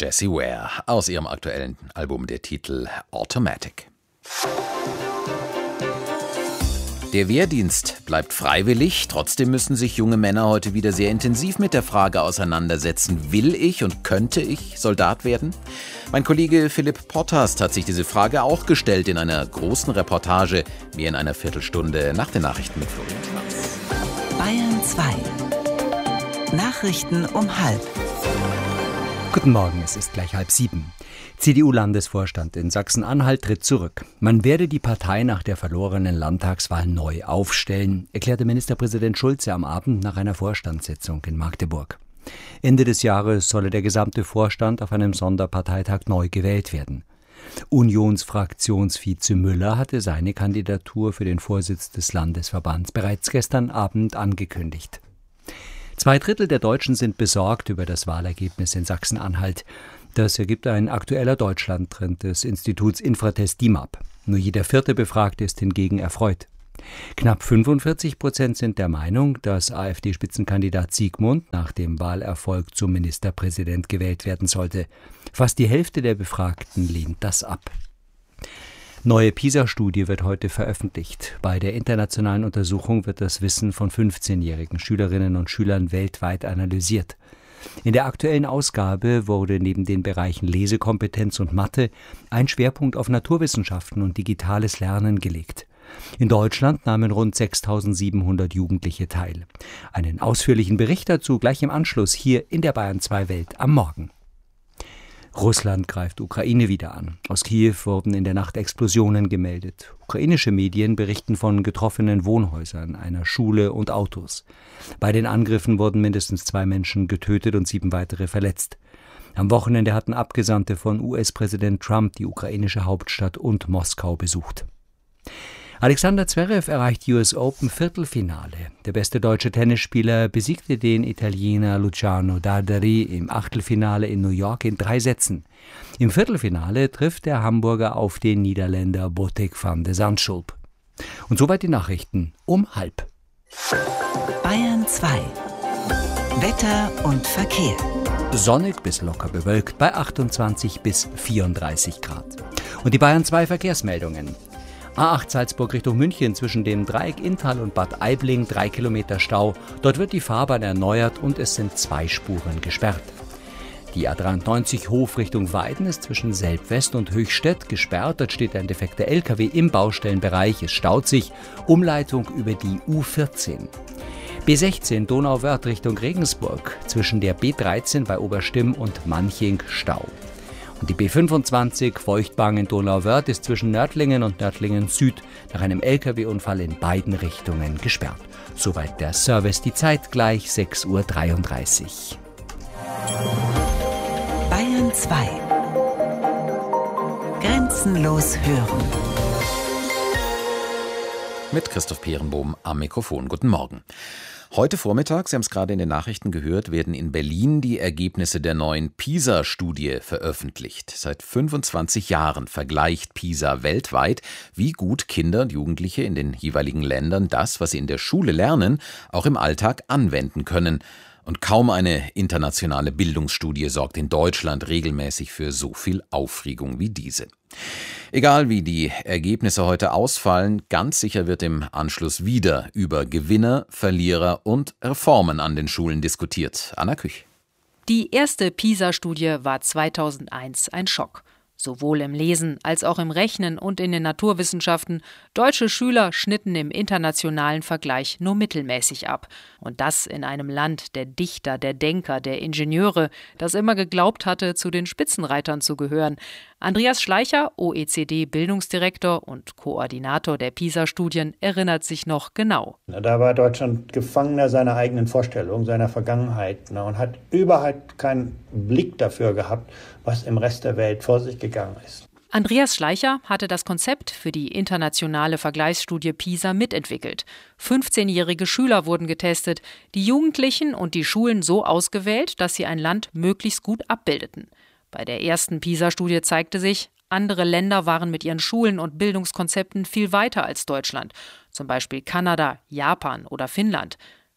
Jessie Ware. Aus ihrem aktuellen Album der Titel Automatic. Der Wehrdienst bleibt freiwillig, trotzdem müssen sich junge Männer heute wieder sehr intensiv mit der Frage auseinandersetzen, will ich und könnte ich Soldat werden? Mein Kollege Philipp Pottast hat sich diese Frage auch gestellt in einer großen Reportage, mehr in einer Viertelstunde nach den Nachrichten mit Florian Schwarz. Bayern 2. Nachrichten um 6:30. Guten Morgen, es ist gleich 6:30. CDU-Landesvorstand in Sachsen-Anhalt tritt zurück. Man werde die Partei nach der verlorenen Landtagswahl neu aufstellen, erklärte Ministerpräsident Schulze am Abend nach einer Vorstandssitzung in Magdeburg. Ende des Jahres solle der gesamte Vorstand auf einem Sonderparteitag neu gewählt werden. Unionsfraktionsvize Müller hatte seine Kandidatur für den Vorsitz des Landesverbands bereits gestern Abend angekündigt. 2/3 der Deutschen sind besorgt über das Wahlergebnis in Sachsen-Anhalt. Das ergibt ein aktueller Deutschlandtrend des Instituts Infratest DIMAP. Nur jeder 4. Befragte ist hingegen erfreut. Knapp 45% sind der Meinung, dass AfD-Spitzenkandidat Sigmund nach dem Wahlerfolg zum Ministerpräsident gewählt werden sollte. Fast die Hälfte der Befragten lehnt das ab. Neue PISA-Studie wird heute veröffentlicht. Bei der internationalen Untersuchung wird das Wissen von 15-jährigen Schülerinnen und Schülern weltweit analysiert. In der aktuellen Ausgabe wurde neben den Bereichen Lesekompetenz und Mathe ein Schwerpunkt auf Naturwissenschaften und digitales Lernen gelegt. In Deutschland nahmen rund 6.700 Jugendliche teil. Einen ausführlichen Bericht dazu gleich im Anschluss hier in der Bayern 2 Welt am Morgen. Russland greift Ukraine wieder an. Aus Kiew wurden in der Nacht Explosionen gemeldet. Ukrainische Medien berichten von getroffenen Wohnhäusern, einer Schule und Autos. Bei den Angriffen wurden mindestens 2 Menschen getötet und 7 weitere verletzt. Am Wochenende hatten Abgesandte von US-Präsident Trump die ukrainische Hauptstadt und Moskau besucht. Alexander Zverev erreicht US Open Viertelfinale. Der beste deutsche Tennisspieler besiegte den Italiener Luciano Darderi im Achtelfinale in New York in 3 Sätzen. Im Viertelfinale trifft der Hamburger auf den Niederländer Botic van de Zandschulp. Und soweit die Nachrichten um 6:30. Bayern 2. Wetter und Verkehr. Sonnig bis locker bewölkt bei 28 bis 34 Grad. Und die Bayern 2 Verkehrsmeldungen. A8 Salzburg Richtung München zwischen dem Dreieck Inntal und Bad Aibling 3 Kilometer Stau. Dort wird die Fahrbahn erneuert und es sind 2 Spuren gesperrt. Die A93 Hof Richtung Weiden ist zwischen Selb-West und Höchstädt gesperrt. Dort steht ein defekter LKW im Baustellenbereich. Es staut sich. Umleitung über die U14. B16 Donauwörth Richtung Regensburg zwischen der B13 bei Oberstimm und Manching Stau. Und die B25 Feuchtbahn in Donauwörth ist zwischen Nördlingen und Nördlingen Süd nach einem LKW-Unfall in beiden Richtungen gesperrt. Soweit der Service, die Zeit gleich 6:33 Uhr. Bayern 2. Grenzenlos hören. Mit Christoph Peerenbohm am Mikrofon. Guten Morgen. Heute Vormittag, Sie haben es gerade in den Nachrichten gehört, werden in Berlin die Ergebnisse der neuen PISA-Studie veröffentlicht. Seit 25 Jahren vergleicht PISA weltweit, wie gut Kinder und Jugendliche in den jeweiligen Ländern das, was sie in der Schule lernen, auch im Alltag anwenden können. Und kaum eine internationale Bildungsstudie sorgt in Deutschland regelmäßig für so viel Aufregung wie diese. Egal wie die Ergebnisse heute ausfallen, ganz sicher wird im Anschluss wieder über Gewinner, Verlierer und Reformen an den Schulen diskutiert. Anna Küch. Die erste PISA-Studie war 2001 ein Schock. Sowohl im Lesen als auch im Rechnen und in den Naturwissenschaften. Deutsche Schüler schnitten im internationalen Vergleich nur mittelmäßig ab. Und das in einem Land der Dichter, der Denker, der Ingenieure, das immer geglaubt hatte, zu den Spitzenreitern zu gehören. Andreas Schleicher, OECD-Bildungsdirektor und Koordinator der PISA-Studien, erinnert sich noch genau. Da war Deutschland Gefangener seiner eigenen Vorstellung, seiner Vergangenheit und hat überhaupt keinen Blick dafür gehabt, was im Rest der Welt vor sich gegangen ist. Andreas Schleicher hatte das Konzept für die internationale Vergleichsstudie PISA mitentwickelt. 15-jährige Schüler wurden getestet, die Jugendlichen und die Schulen so ausgewählt, dass sie ein Land möglichst gut abbildeten. Bei der ersten PISA-Studie zeigte sich, andere Länder waren mit ihren Schulen und Bildungskonzepten viel weiter als Deutschland, zum Beispiel Kanada, Japan oder Finnland.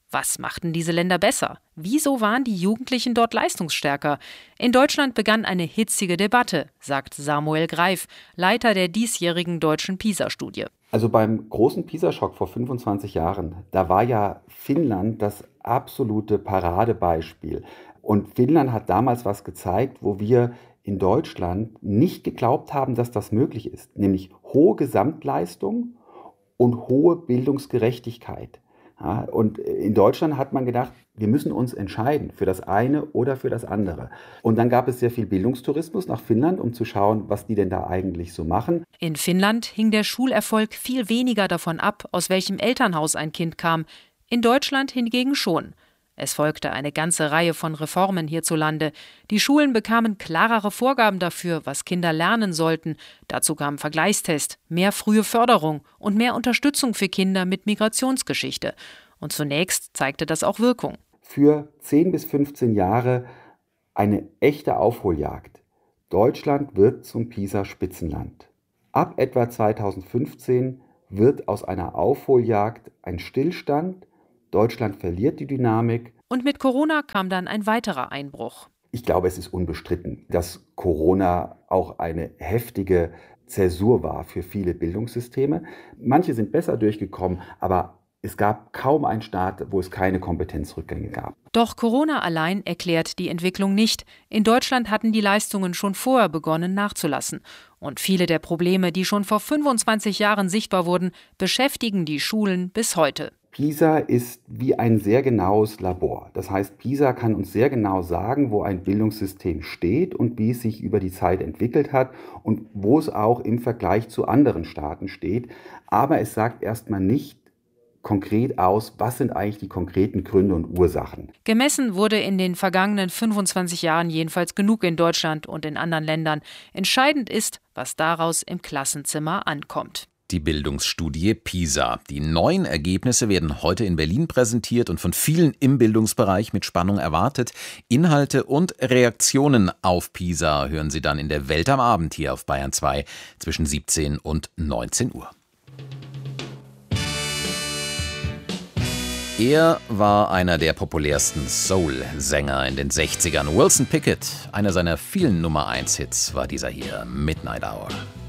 Was machten diese Länder besser? Wieso waren die Jugendlichen dort leistungsstärker? In Deutschland begann eine hitzige Debatte, sagt Samuel Greif, Leiter der diesjährigen deutschen PISA-Studie. Also beim großen PISA-Schock vor 25 Jahren, da war ja Finnland das absolute Paradebeispiel. Und Finnland hat damals was gezeigt, wo wir in Deutschland nicht geglaubt haben, dass das möglich ist. Nämlich hohe Gesamtleistung und hohe Bildungsgerechtigkeit. Ja, und in Deutschland hat man gedacht, wir müssen uns entscheiden für das eine oder für das andere. Und dann gab es sehr viel Bildungstourismus nach Finnland, um zu schauen, was die denn da eigentlich so machen. In Finnland hing der Schulerfolg viel weniger davon ab, aus welchem Elternhaus ein Kind kam. In Deutschland hingegen schon. Es folgte eine ganze Reihe von Reformen hierzulande. Die Schulen bekamen klarere Vorgaben dafür, was Kinder lernen sollten. Dazu kam Vergleichstest, mehr frühe Förderung und mehr Unterstützung für Kinder mit Migrationsgeschichte. Und zunächst zeigte das auch Wirkung. Für 10 bis 15 Jahre eine echte Aufholjagd. Deutschland wird zum PISA-Spitzenland. Ab etwa 2015 wird aus einer Aufholjagd ein Stillstand. Deutschland verliert die Dynamik. Und mit Corona kam dann ein weiterer Einbruch. Ich glaube, es ist unbestritten, dass Corona auch eine heftige Zäsur war für viele Bildungssysteme. Manche sind besser durchgekommen, aber es gab kaum einen Staat, wo es keine Kompetenzrückgänge gab. Doch Corona allein erklärt die Entwicklung nicht. In Deutschland hatten die Leistungen schon vorher begonnen nachzulassen. Und viele der Probleme, die schon vor 25 Jahren sichtbar wurden, beschäftigen die Schulen bis heute. PISA ist wie ein sehr genaues Labor. Das heißt, PISA kann uns sehr genau sagen, wo ein Bildungssystem steht und wie es sich über die Zeit entwickelt hat und wo es auch im Vergleich zu anderen Staaten steht. Aber es sagt erstmal nicht konkret aus, was sind eigentlich die konkreten Gründe und Ursachen. Gemessen wurde in den vergangenen 25 Jahren jedenfalls genug in Deutschland und in anderen Ländern. Entscheidend ist, was daraus im Klassenzimmer ankommt. Die Bildungsstudie PISA. Die neuen Ergebnisse werden heute in Berlin präsentiert und von vielen im Bildungsbereich mit Spannung erwartet. Inhalte und Reaktionen auf PISA hören Sie dann in der Welt am Abend hier auf Bayern 2 zwischen 17 und 19 Uhr. Er war einer der populärsten Soul-Sänger in den 60ern. Wilson Pickett, einer seiner vielen Nummer-1-Hits war dieser hier, Midnight Hour.